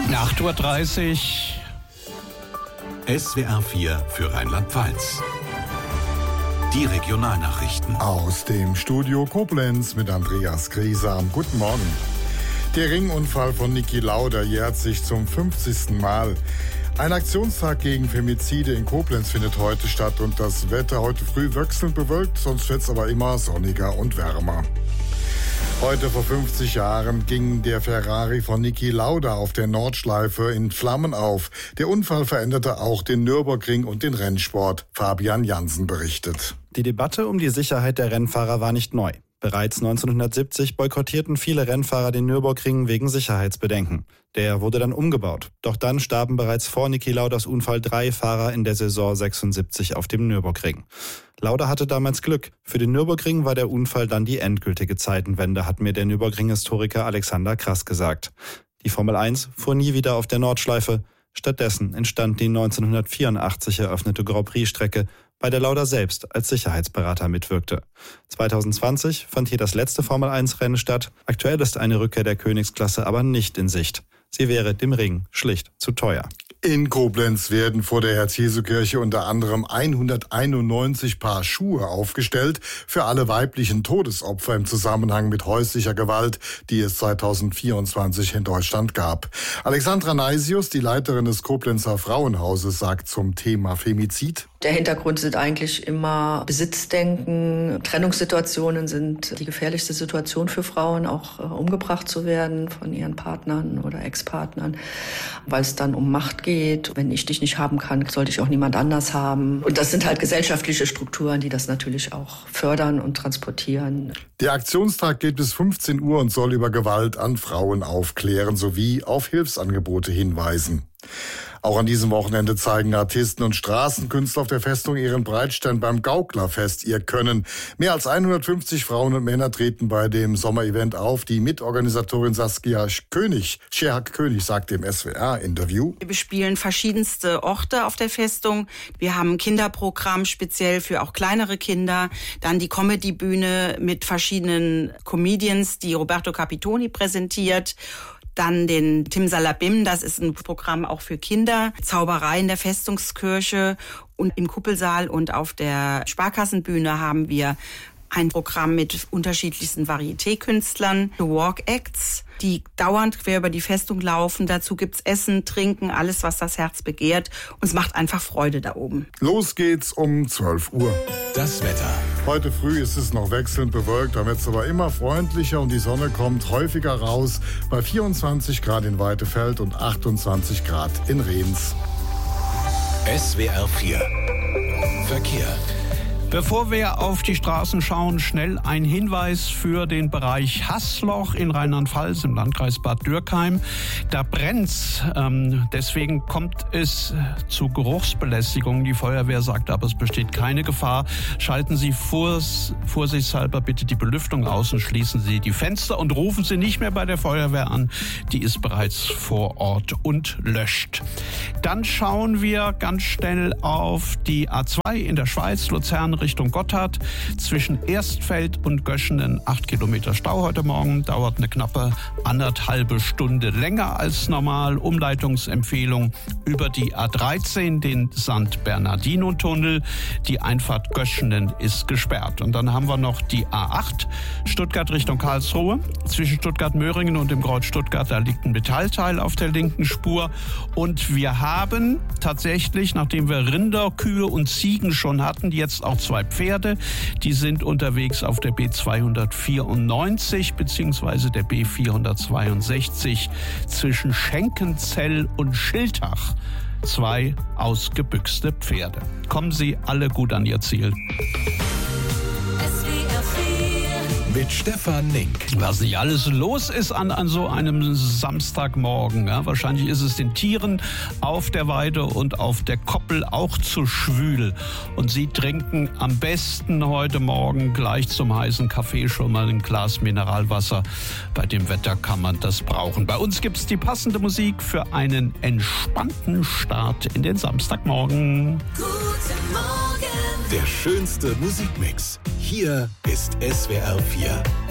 8:30 Uhr. SWR 4 für Rheinland-Pfalz. Die Regionalnachrichten. Aus dem Studio Koblenz mit Andreas Griesam. Guten Morgen. Der Ringunfall von Niki Lauda jährt sich zum 50. Mal. Ein Aktionstag gegen Femizide in Koblenz findet heute statt und das Wetter heute früh wechselnd bewölkt, sonst wird es aber immer sonniger und wärmer. Heute vor 50 Jahren ging der Ferrari von Niki Lauda auf der Nordschleife in Flammen auf. Der Unfall veränderte auch den Nürburgring und den Rennsport. Fabian Jansen berichtet. Die Debatte um die Sicherheit der Rennfahrer war nicht neu. Bereits 1970 boykottierten viele Rennfahrer den Nürburgring wegen Sicherheitsbedenken. Der wurde dann umgebaut. Doch dann starben bereits vor Niki Laudas Unfall 3 Fahrer in der Saison 76 auf dem Nürburgring. Lauda hatte damals Glück. Für den Nürburgring war der Unfall dann die endgültige Zeitenwende, hat mir der Nürburgring-Historiker Alexander Krass gesagt. Die Formel 1 fuhr nie wieder auf der Nordschleife. Stattdessen entstand die 1984 eröffnete Grand Prix-Strecke, bei der Lauda selbst als Sicherheitsberater mitwirkte. 2020 fand hier das letzte Formel-1-Rennen statt. Aktuell ist eine Rückkehr der Königsklasse aber nicht in Sicht. Sie wäre dem Ring schlicht zu teuer. In Koblenz werden vor der Herz-Jesu-Kirche unter anderem 191 Paar Schuhe aufgestellt für alle weiblichen Todesopfer im Zusammenhang mit häuslicher Gewalt, die es 2024 in Deutschland gab. Alexandra Neisius, die Leiterin des Koblenzer Frauenhauses, sagt zum Thema Femizid: Der Hintergrund sind eigentlich immer Besitzdenken. Trennungssituationen sind die gefährlichste Situation für Frauen, auch umgebracht zu werden von ihren Partnern oder Ex-Partnern, weil es dann um Macht geht. Wenn ich dich nicht haben kann, sollte ich auch niemand anders haben. Und das sind halt gesellschaftliche Strukturen, die das natürlich auch fördern und transportieren. Der Aktionstag geht bis 15 Uhr und soll über Gewalt an Frauen aufklären sowie auf Hilfsangebote hinweisen. Auch an diesem Wochenende zeigen Artisten und Straßenkünstler auf der Festung ihren Breitstein beim Gauklerfest ihr Können. Mehr als 150 Frauen und Männer treten bei dem Sommerevent auf. Die Mitorganisatorin Saskia Scherhack-König sagt im SWR-Interview: Wir bespielen verschiedenste Orte auf der Festung. Wir haben ein Kinderprogramm speziell für auch kleinere Kinder. Dann die Comedy-Bühne mit verschiedenen Comedians, die Roberto Capitoni präsentiert. Dann den Tim Salabim, das ist ein Programm auch für Kinder. Zauberei in der Festungskirche und im Kuppelsaal und auf der Sparkassenbühne haben wir ein Programm mit unterschiedlichsten Varieté-Künstlern, The Walk Acts, die dauernd quer über die Festung laufen. Dazu gibt's Essen, Trinken, alles, was das Herz begehrt. Und es macht einfach Freude da oben. Los geht's um 12 Uhr. Das Wetter. Heute früh ist es noch wechselnd bewölkt, dann wird es aber immer freundlicher und die Sonne kommt häufiger raus. Bei 24 Grad in Weitefeld und 28 Grad in Rehns. SWR 4 Verkehr. Bevor wir auf die Straßen schauen, schnell ein Hinweis für den Bereich Haßloch in Rheinland-Pfalz im Landkreis Bad Dürkheim. Da brennt's. Deswegen kommt es zu Geruchsbelästigung. Die Feuerwehr sagt aber, es besteht keine Gefahr. Schalten Sie vorsichtshalber bitte die Belüftung aus und schließen Sie die Fenster und rufen Sie nicht mehr bei der Feuerwehr an. Die ist bereits vor Ort und löscht. Dann schauen wir ganz schnell auf die A2 in der Schweiz, Luzern Richtung Gotthard. Zwischen Erstfeld und Göschenen 8 Kilometer Stau heute Morgen. Dauert eine knappe 1,5 Stunde länger als normal. Umleitungsempfehlung über die A13, den St. Bernardino-Tunnel. Die Einfahrt Göschenen ist gesperrt. Und dann haben wir noch die A8, Stuttgart Richtung Karlsruhe. Zwischen Stuttgart-Möhringen und dem Kreuz Stuttgart, da liegt ein Metallteil auf der linken Spur. Und wir haben tatsächlich, nachdem wir Rinder, Kühe und Ziegen schon hatten, jetzt auch 2 Pferde. Die sind unterwegs auf der B294 bzw. der B462 zwischen Schenkenzell und Schiltach. 2 ausgebüxte Pferde. Kommen Sie alle gut an Ihr Ziel. Mit Stefan Link. Was nicht alles los ist an so einem Samstagmorgen. Ja? Wahrscheinlich ist es den Tieren auf der Weide und auf der Koppel auch zu schwül. Und sie trinken am besten heute Morgen gleich zum heißen Kaffee schon mal ein Glas Mineralwasser. Bei dem Wetter kann man das brauchen. Bei uns gibt es die passende Musik für einen entspannten Start in den Samstagmorgen. Guten Morgen. Der schönste Musikmix. Hier ist SWR 4.